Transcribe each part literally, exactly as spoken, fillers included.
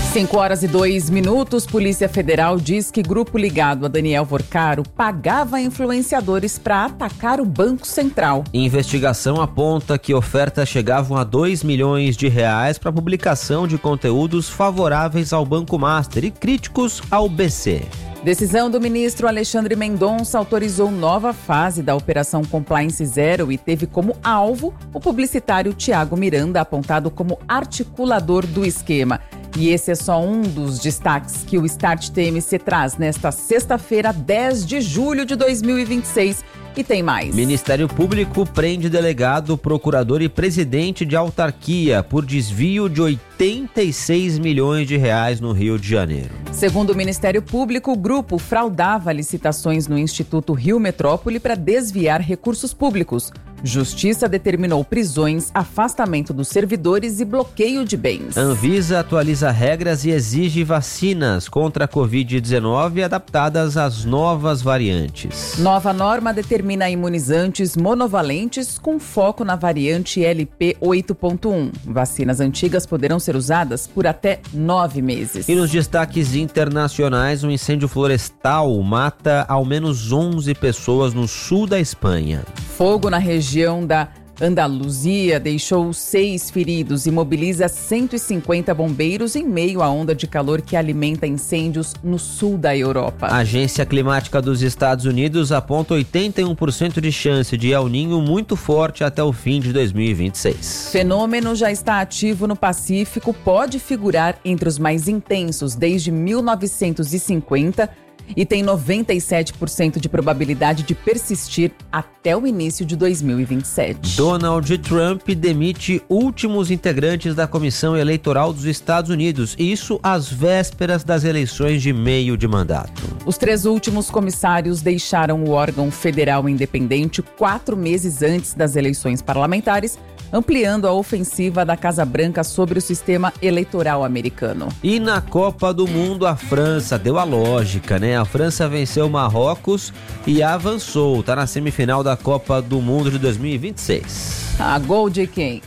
cinco horas e dois minutos, Polícia Federal diz que grupo ligado a Daniel Vorcaro pagava influenciadores para atacar o Banco Central. Investigação aponta que ofertas chegavam a dois milhões de reais para publicação de conteúdos favoráveis ao Banco Master e críticos ao B C. Decisão do ministro Alexandre Mendonça autorizou nova fase da Operação Compliance Zero e teve como alvo o publicitário Tiago Miranda, apontado como articulador do esquema. E esse é só um dos destaques que o Start T M C traz nesta sexta-feira, dez de julho de dois mil e vinte e seis. E tem mais. Ministério Público prende delegado, procurador e presidente de autarquia por desvio de oitenta e seis milhões de reais no Rio de Janeiro. Segundo o Ministério Público, o grupo fraudava licitações no Instituto Rio Metrópole para desviar recursos públicos. Justiça determinou prisões, afastamento dos servidores e bloqueio de bens. Anvisa atualiza regras e exige vacinas contra a covid dezenove adaptadas às novas variantes. Nova norma determina imunizantes monovalentes com foco na variante L P oito ponto um. Vacinas antigas poderão ser usadas por até nove meses. E nos destaques internacionais, um incêndio florestal mata ao menos onze pessoas no sul da Espanha. Fogo na região da Andaluzia deixou seis feridos e mobiliza cento e cinquenta bombeiros em meio à onda de calor que alimenta incêndios no sul da Europa. A Agência Climática dos Estados Unidos aponta oitenta e um por cento de chance de El Niño muito forte até o fim de dois mil e vinte e seis. Fenômeno já está ativo no Pacífico, pode figurar entre os mais intensos desde mil novecentos e cinquenta e tem noventa e sete por cento de probabilidade de persistir até o início de dois mil e vinte e sete. Donald Trump demite últimos integrantes da Comissão Eleitoral dos Estados Unidos, isso às vésperas das eleições de meio de mandato. Os três últimos comissários deixaram o órgão federal independente quatro meses antes das eleições parlamentares, ampliando a ofensiva da Casa Branca sobre o sistema eleitoral americano. E na Copa do Mundo, a França deu a lógica, né? A França venceu o Marrocos e avançou. Tá na semifinal da Copa do Mundo de dois mil e vinte e seis. A gol de quem?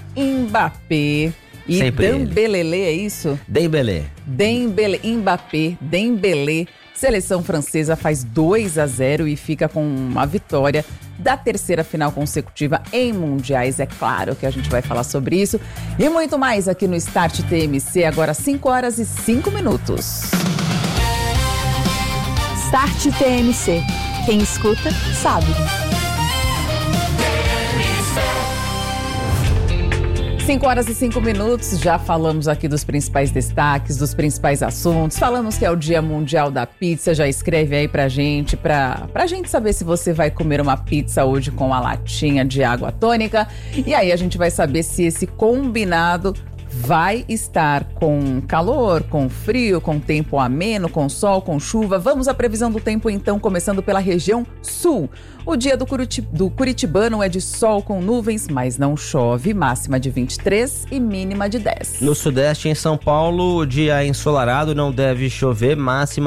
Mbappé e Sempre Dembélé, é isso? Dembélé. Dembélé, Mbappé, Dembélé. Seleção francesa faz dois a zero e fica com uma vitória da terceira final consecutiva em mundiais. É claro que a gente vai falar sobre isso e muito mais aqui no Start T M C, agora cinco horas e cinco minutos. Start T M C. Quem escuta, sabe. cinco horas e cinco minutos, já falamos aqui dos principais destaques, dos principais assuntos. Falamos que é o Dia Mundial da Pizza, já escreve aí pra gente, pra, pra gente saber se você vai comer uma pizza hoje com a latinha de água tônica. E aí a gente vai saber se esse combinado vai estar com calor, com frio, com tempo ameno, com sol, com chuva. Vamos à previsão do tempo então, começando pela região sul. O dia do, Curiti- do Curitibano é de sol com nuvens, mas não chove, máxima de vinte e três e mínima de dez. No sudeste, em São Paulo, o dia ensolarado, não deve chover, máxima